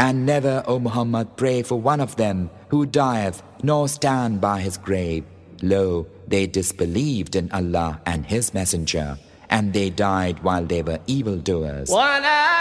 And never, O Muhammad, pray for one of them who dieth, nor stand by his grave. Lo, they disbelieved in Allah and His Messenger, and they died while they were evildoers.